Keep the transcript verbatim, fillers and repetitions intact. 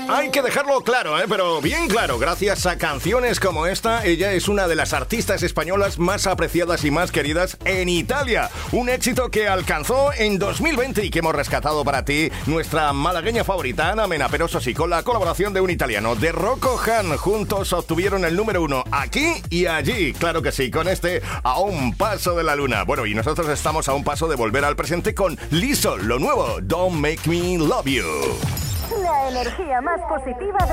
Hay que dejarlo claro, ¿eh? Pero bien claro. Gracias a canciones como esta, ella es una de las artistas españolas más apreciadas y más queridas en Italia. Un éxito que alcanzó en dos mil veinte y que hemos rescatado para ti, nuestra malagueña favorita, Ana Mena, pero eso sí, con la colaboración de un italiano, de Rocco Han. Juntos obtuvieron el número uno aquí y allí. Claro que sí, con este A un paso de la luna. Bueno, y nosotros estamos a un paso de volver al presente con Lizzo, lo nuevo, Don't Make Me Love You. La energía más positiva de